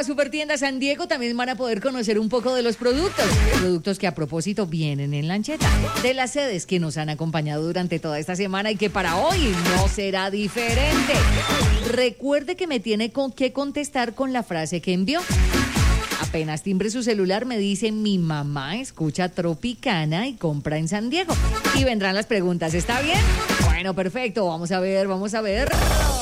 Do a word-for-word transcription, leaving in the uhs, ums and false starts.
a Supertienda San Diego también van a poder conocer un poco de los productos. Productos que a propósito vienen en lancheta. De las sedes que nos han acompañado durante toda esta semana y que para hoy no será diferente. Recuerde que me tiene con que contestar con la frase que envió. Apenas timbre su celular me dice: mi mamá escucha Tropicana y compra en San Diego. Y vendrán las preguntas, ¿está bien? Bueno, perfecto, vamos a ver, vamos a ver.